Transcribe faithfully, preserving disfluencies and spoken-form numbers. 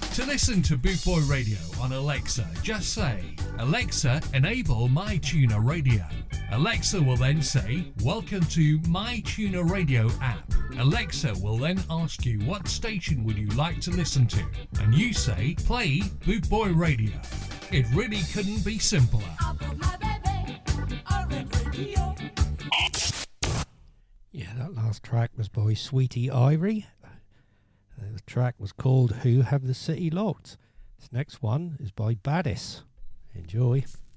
To listen to Boot Boy Radio on Alexa, just say, Alexa, enable My Tuner Radio. Alexa will then say, welcome to My Tuner Radio app. Alexa will then ask you what station would you like to listen to, and you say, play Boot Boy Radio. It really couldn't be simpler. Yeah, that last track was by Sweetie Irie. The track was called Who Have the City Locked. This next one is by Baddis. Enjoy.